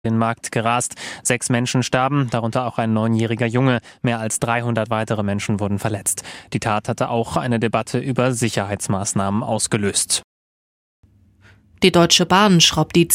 den Markt gerast. 6 Menschen starben, darunter auch ein 9-jähriger Junge. Mehr als 300 weitere Menschen wurden verletzt. Die Tat hatte auch eine Debatte über Sicherheitsmaßnahmen ausgelöst. Die Deutsche Bahn schraubt die